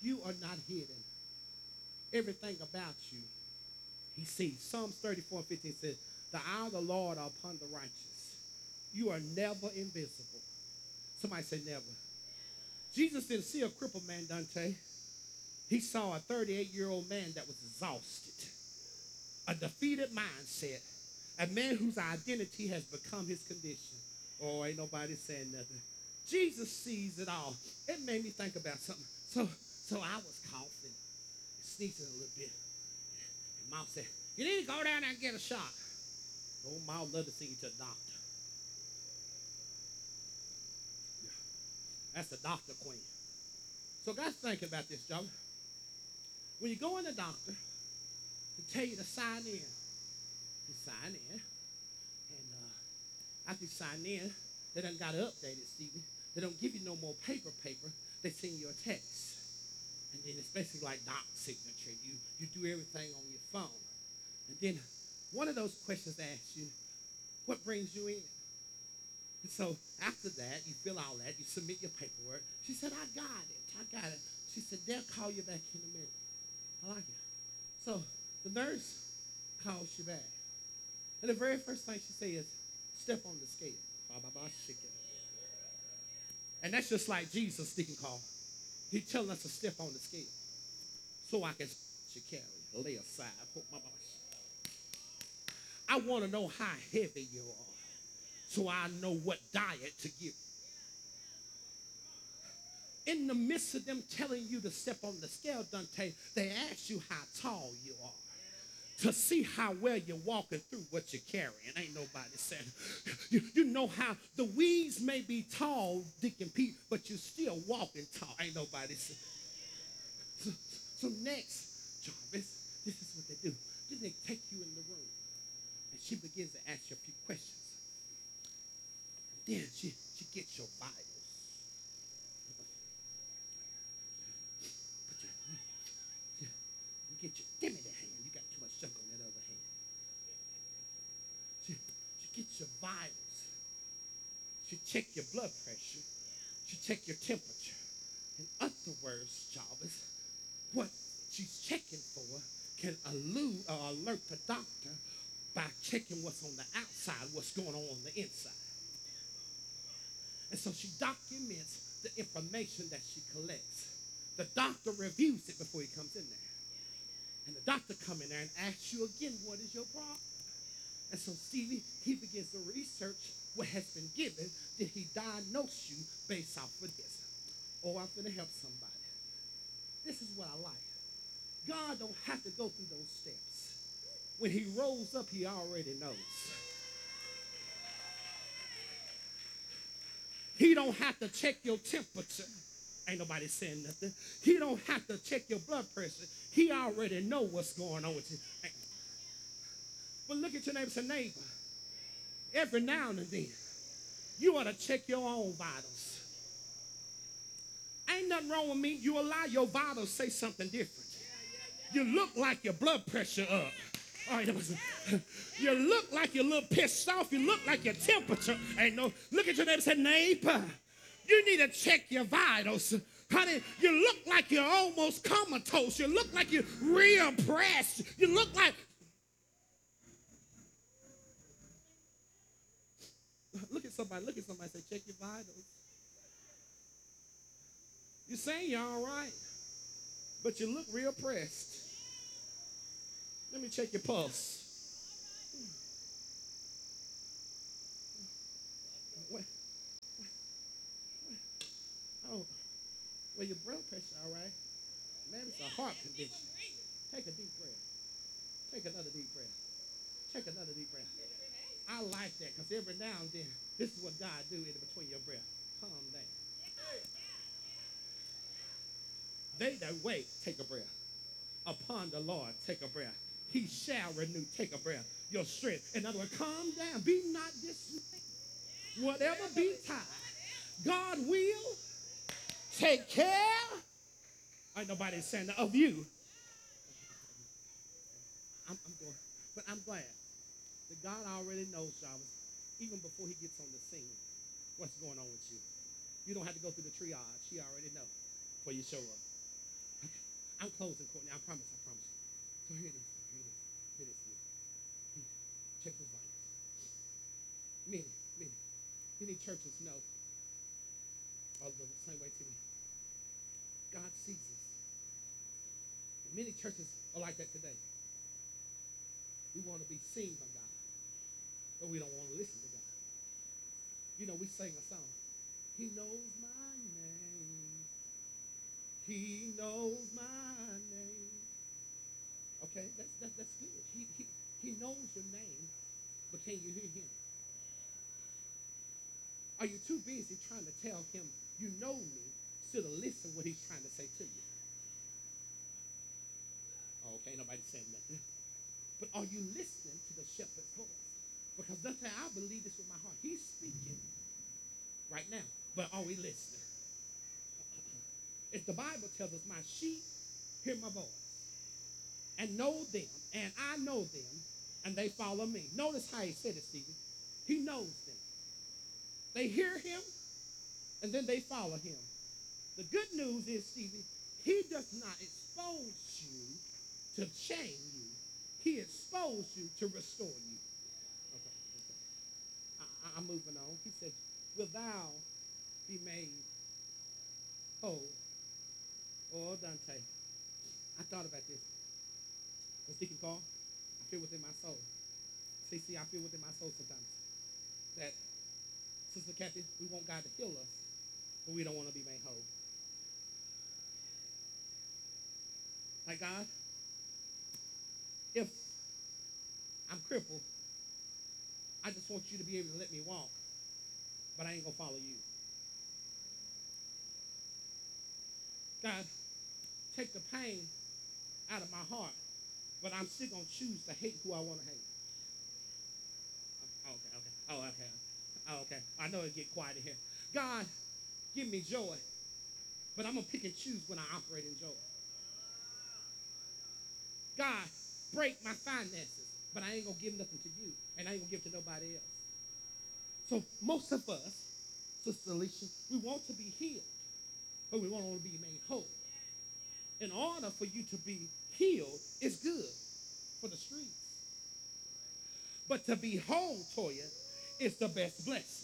You are not hidden. Everything about you, he sees. Psalms 34 and 15 says, the eye of the Lord are upon the righteous. You are never invisible. Somebody say never. Jesus didn't see a crippled man, Dante. He saw a 38-year-old man that was exhausted, a defeated mindset, a man whose identity has become his condition. Oh, ain't nobody saying nothing. Jesus sees it all. It made me think about something. So I was coughing, sneezing a little bit. And Mom said, you need to go down there and get a shot. Oh, Mom love to see you to a doctor. Yeah. That's the doctor queen. So guys, think about this, Joe. When you go in the doctor, they tell you to sign in. You sign in. And after you sign in, they done got to update it, Stevie. They don't give you no more paper. They send you a text. And then it's basically like doc signature. You do everything on your phone. And then one of those questions asks you, what brings you in? And so after that, you fill all that, you submit your paperwork. She said, I got it. She said, they'll call you back in a minute. I like it. So the nurse calls you back. And the very first thing she says, step on the scale. And that's just like Jesus sticking call. He's telling us to step on the scale so I can carry, lay aside. I want to know how heavy you are so I know what diet to give. In the midst of them telling you to step on the scale, Dante, they ask you how tall you are to see how well you're walking through what you're carrying. Ain't nobody saying. You know how the weeds may be tall, Deacon Pete, but you're still walking tall. Ain't nobody saying. So next, Jarvis, this is what they do. Then they take you in the room, and she begins to ask you a few questions. Then she gets your vitals. Give me the hand. You got too much junk on that other hand. She gets your vitals. She check your blood pressure. She check your temperature. In other words, Jarvis, what she's checking for can alert the doctor by checking what's on the outside, what's going on the inside. And so she documents the information that she collects. The doctor reviews it before he comes in there. And the doctor come in there and asks you again, what is your problem? And so Stevie, he begins to research what has been given. Did he diagnose you based off of this? Oh, I'm going to help somebody. This is what I like. God don't have to go through those steps. When he rolls up, he already knows. He don't have to check your temperature. Ain't nobody saying nothing. He don't have to check your blood pressure. He already know what's going on with you. But look at your neighbor and say, neighbor, every now and then, you ought to check your own vitals. Ain't nothing wrong with me. You allow your vitals to say something different. You look like your blood pressure up. All right, you look like you're a little pissed off. You look like your temperature ain't no. Look at your neighbor and say, neighbor, you need to check your vitals. Honey, you look like you're almost comatose. You look like you're real pressed. You look like. Look at somebody and say, check your vitals. You're saying you're all right, but you look real pressed. Let me check your pulse. Oh, well, your blood pressure, all right. Man, it's a heart condition. Take a deep breath. Take another deep breath. Take another deep breath. I like that because every now and then, this is what God do in between your breath. Calm down. They that wait, take a breath. Upon the Lord, take a breath. He shall renew, take a breath, your strength. In other words, calm down. Be not dismayed. Whatever be tied, God will take care. Ain't nobody saying that of you. I'm going, but I'm glad that God already knows, Jarvis, even before he gets on the scene, what's going on with you. You don't have to go through the triage. He already knows before you show up. I'm closing, Courtney. I promise. I promise. So here it is. Here it is. Here it is. Check this out. Many, many, many churches know, or the same way to me. God sees us. And many churches are like that today. We want to be seen by God, but we don't want to listen to God. You know, we sing a song. He knows my name. He knows my name. Okay, that's good. He knows your name, but can you hear him? Are you too busy trying to tell him you know me, still to listen what he's trying to say to you? Okay, nobody saying nothing. But are you listening to the shepherd's voice? Because that's how I believe this with my heart. He's speaking right now, but are we listening? If the Bible tells us, my sheep hear my voice and know them, and I know them, and they follow me. Notice how he said it, Stephen. He knows them. They hear him, and then they follow him. The good news is, Stevie, he does not expose you to shame you. He exposed you to restore you. Okay. I'm moving on. He said, will thou be made whole? Oh, Dante, I thought about this. When Deacon Carl, I feel within my soul. See, I feel within my soul sometimes that, Sister Kathy, we want God to heal us, but we don't want to be made whole. Like, God, if I'm crippled, I just want you to be able to let me walk, but I ain't going to follow you. God, take the pain out of my heart, but I'm still going to choose to hate who I want to hate. Okay. I know it get quiet in here. God, give me joy, but I'm going to pick and choose when I operate in joy. God, break my finances, but I ain't going to give nothing to you, and I ain't going to give to nobody else. So most of us, Sister Alicia, we want to be healed, but we want to be made whole. In order for you to be healed is good for the streets. But to be whole, Toya, is the best blessing.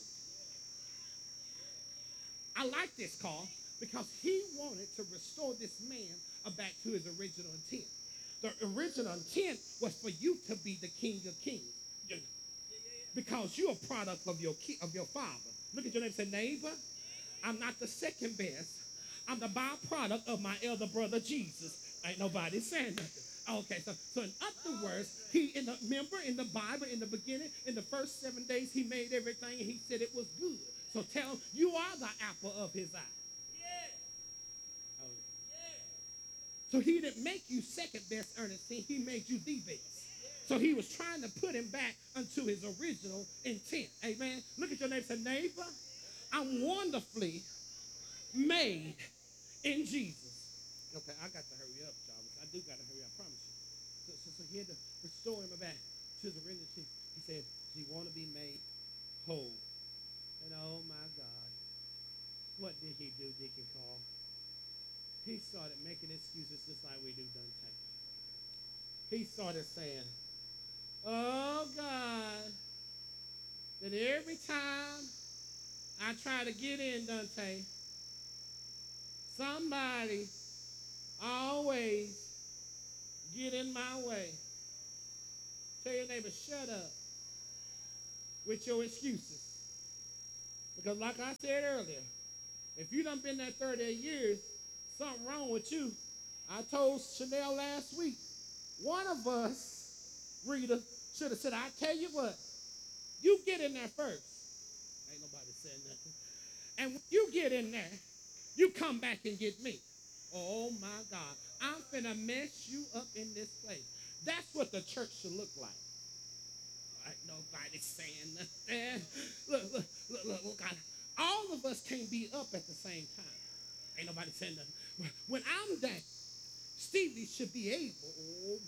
I like this call because he wanted to restore this man back to his original intent. The original intent was for you to be the King of Kings. Because you're a product of your father. Look at your neighbor and say, neighbor, I'm not the second best. I'm the byproduct of my elder brother Jesus. Ain't nobody saying nothing. Okay, so in other words, remember in the Bible, in the beginning, in the first 7 days, he made everything and he said it was good. So tell him, you are the apple of his eye. Yeah. Oh. Yeah. So he didn't make you second best, Ernestine. He made you the best. So he was trying to put him back unto his original intent. Amen. Look at your neighbor and say, neighbor, I'm wonderfully made in Jesus. Okay, I got to hurry up, Jarvis. I do got to hurry up, I promise you. So he had to restore him back to his original intent. He said, do you want to be made whole? And oh my God, what did he do, Deacon Carl? He started making excuses just like we do, Dante. He started saying, oh God, that every time I try to get in, Dante, somebody always get in my way. Tell your neighbor, shut up with your excuses. Because like I said earlier, if you done been there 38 years, something wrong with you. I told Chanel last week, one of us, Rita, should have said, I tell you what, you get in there first. Ain't nobody saying nothing. And when you get in there, you come back and get me. Oh my God. I'm finna mess you up in this place. That's what the church should look like. Ain't nobody saying nothing. Look. All of us can't be up at the same time. Ain't nobody saying nothing. When I'm down, Stevie should be able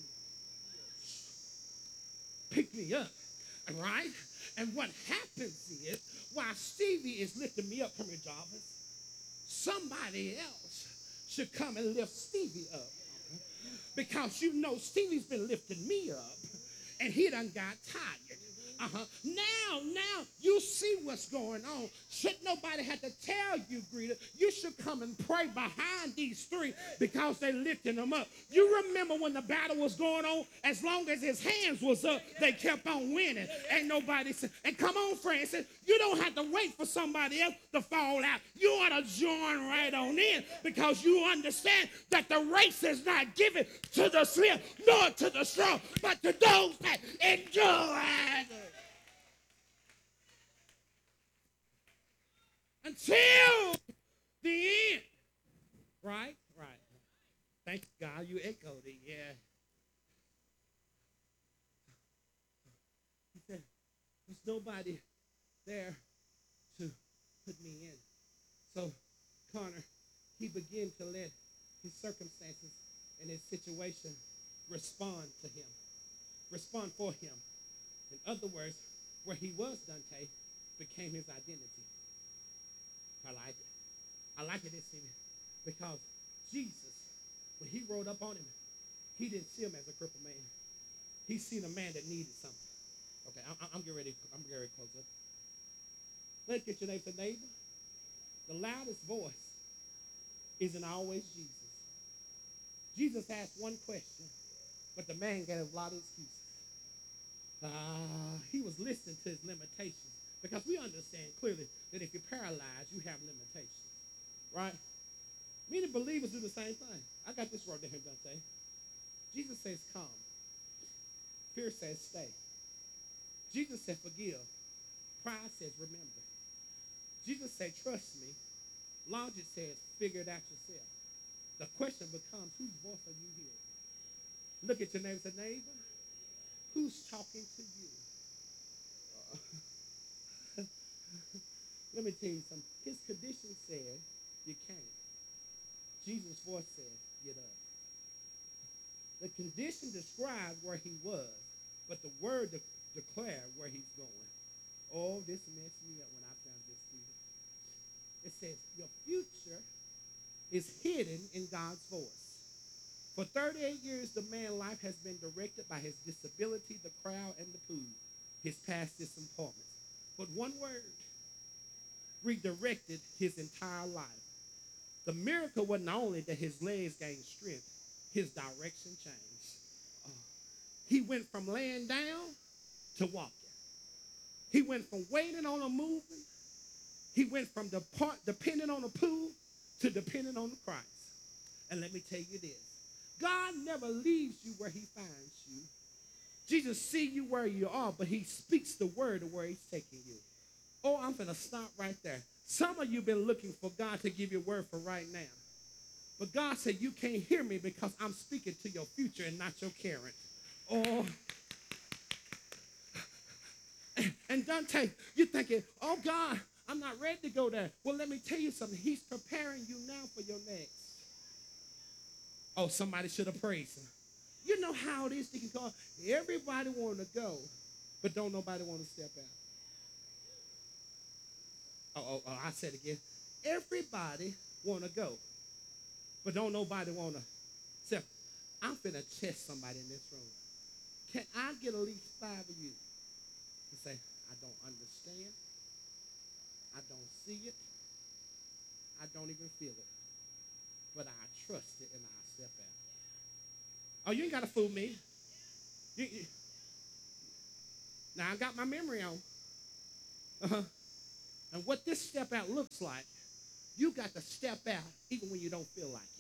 pick me up, right? And what happens is, while Stevie is lifting me up, come here, Jarvis, somebody else should come and lift Stevie up. Because you know Stevie's been lifting me up and he done got tired. Now you see what's going on. Should nobody have to tell you, Greta, you should come and pray behind these three because they're lifting them up. You remember when the battle was going on, as long as his hands was up, they kept on winning. Ain't nobody said, and come on, friends, you don't have to wait for somebody else to fall out. You ought to join right on in because you understand that the race is not given to the swift nor to the strong, but to those that endure. Until the end. Right? Right. Thank God you echoed it. Yeah. He said, there's nobody there to put me in. So, Connor, he began to let his circumstances and his situation respond to him. Respond for him. In other words, where he was, Dante, became his identity. I like it. I like it, because Jesus, when he rode up on him, he didn't see him as a crippled man. He seen a man that needed something. Okay, I'm getting ready to close up. Let's get your name to neighbor. The loudest voice isn't always Jesus. Jesus asked one question, but the man gave a lot of excuses. He was listening to his limitations. Because we understand clearly that if you're paralyzed, you have limitations, right? Many believers do the same thing. I got this word to him, Dante. Jesus says, come. Fear says, stay. Jesus said, forgive. Pride says, remember. Jesus said, trust me. Logic says, figure it out yourself. The question becomes, whose voice are you hearing? Look at your neighbor and say, neighbor, who's talking to you? Let me tell you something. His condition said, you can't. Jesus' voice said, get up. The condition described where he was, but the word declared where he's going. Oh, this messed me up when I found this, Stephen. It says, your future is hidden in God's voice. For 38 years, the man's life has been directed by his disability, the crowd, and the food, his past disappointments. But one word redirected his entire life. The miracle wasn't only that his legs gained strength, his direction changed. He went from laying down to walking. He went from waiting on a movement. He went from depending on a pool to depending on the Christ. And let me tell you this. God never leaves you where he finds you. Jesus sees you where you are, but he speaks the word of where he's taking you. Oh, I'm going to stop right there. Some of you have been looking for God to give you a word for right now. But God said, you can't hear me because I'm speaking to your future and not your current. Oh. And Dante, you're thinking, oh, God, I'm not ready to go there. Well, let me tell you something. He's preparing you now for your next. Oh, somebody should have praised him. You know how it is, Deacon Carl. Everybody want to go, but don't nobody want to step out. I said it again. Everybody want to go, but don't nobody want to step. I'm finna test somebody in this room. Can I get at least 5 of you to say, I don't understand, I don't see it, I don't even feel it, but I trust it and I step out. Oh, you ain't got to fool me. Now, I got my memory on. And what this step out looks like, you got to step out even when you don't feel like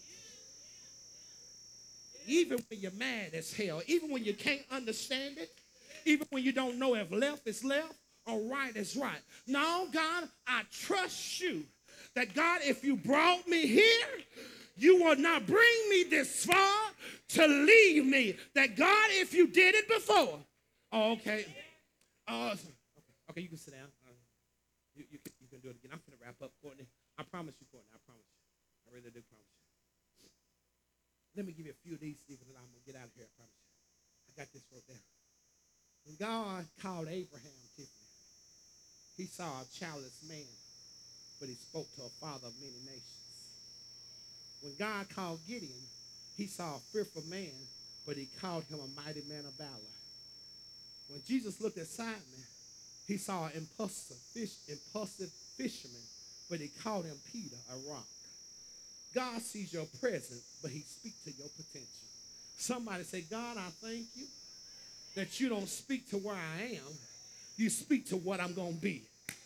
it. Even when you're mad as hell, even when you can't understand it, even when you don't know if left is left or right is right. No, God, I trust you that, God, if you brought me here, you will not bring me this far to leave me. That, God, if you did it before. Oh, okay. Okay, you can sit down. You can do it again. I'm going to wrap up, Courtney. I promise you, Courtney. I promise you. I really do promise you. Let me give you a few of these, Stephen, and I'm going to get out of here. I promise you. I got this wrote down. When God called Abraham, Tiffany, he saw a childless man, but he spoke to a father of many nations. When God called Gideon, He saw a fearful man, but he called him a mighty man of valor. When Jesus looked at Simon, he saw an impulsive fisherman, but he called him Peter, a rock. God sees your present, but he speaks to your potential. Somebody say, God, I thank you that you don't speak to where I am. You speak to what I'm going to be.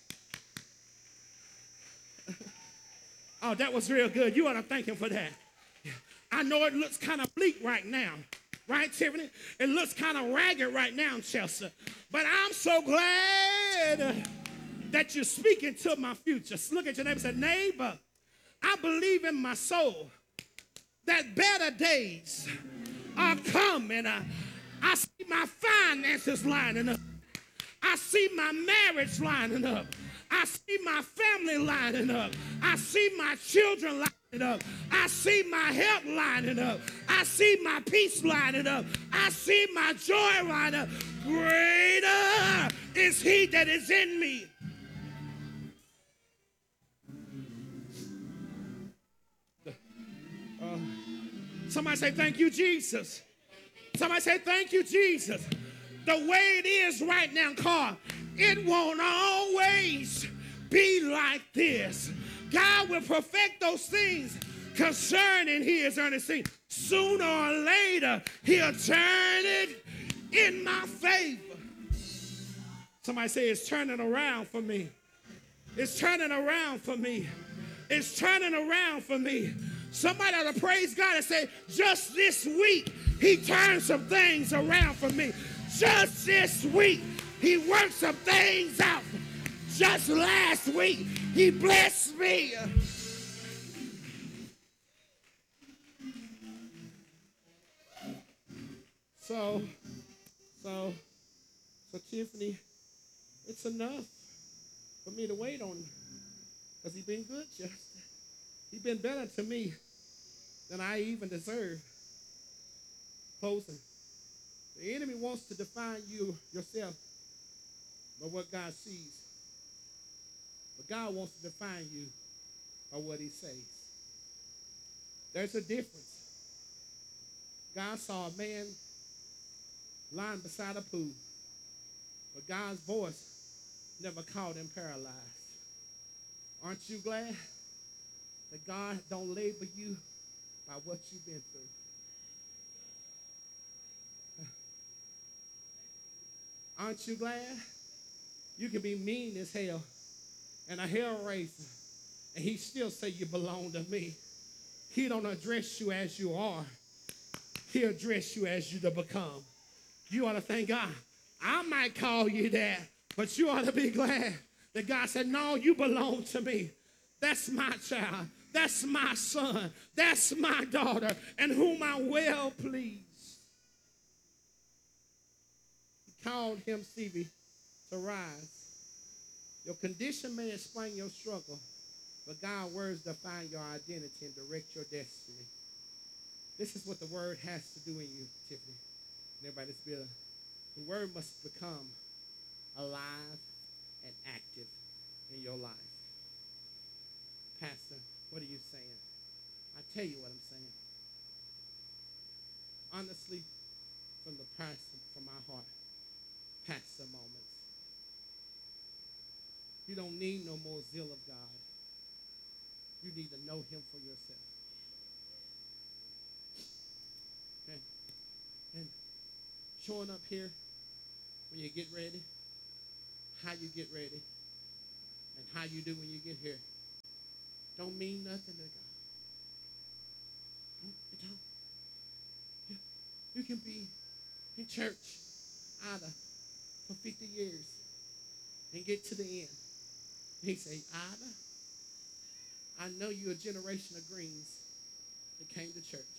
Oh, that was real good. You ought to thank him for that. I know it looks kind of bleak right now. Right, Tiffany? It looks kind of ragged right now, Chelsea. But I'm so glad that you're speaking to my future. Look at your neighbor and say, neighbor, I believe in my soul that better days are coming. I see my finances lining up. I see my marriage lining up. I see my family lining up. I see my children lining up. I see my health lining up. I see my peace lining up. I see my joy lining up. Greater is he that is in me. Somebody say, thank you, Jesus. Somebody say, thank you, Jesus. The way it is right now, Carl, it won't always be like this. God will perfect those things concerning his Ernestine. Sooner or later, he'll turn it in my favor. Somebody say, it's turning around for me. It's turning around for me. It's turning around for me. Somebody ought to praise God and say, just this week, he turned some things around for me. Just this week, he worked some things out. Just last week, he blessed me. So Tiffany, it's enough for me to wait on him because he's been good, Justin. He's been better to me than I even deserve. Closing. The enemy wants to define you yourself by what God sees. But God wants to define you by what he says. There's a difference. God saw a man lying beside a pool, but God's voice never called him paralyzed. Aren't you glad that God don't label you by what you've been through? Aren't you glad you can be mean as hell and a hell raiser, and he still say you belong to me? He don't address you as you are. He'll address you as you to become. You ought to thank God. I might call you that, but you ought to be glad that God said, no, you belong to me. That's my child. That's my son. That's my daughter, in whom I'm well pleased. He called him, Stevie, to rise. Your condition may explain your struggle, but God's words define your identity and direct your destiny. This is what the word has to do in you, Tiffany. And everybody that's building. The word must become alive and active in your life. Pastor, what are you saying? I tell you what I'm saying. Honestly, from the pastor, from my heart, pastor moments. You don't need no more zeal of God. You need to know him for yourself. Okay? And showing up here when you get ready, how you get ready, and how you do when you get here, don't mean nothing to God. It don't. You can be in church either for 50 years and get to the end. He say, Ida, I know you're a generation of greens that came to church.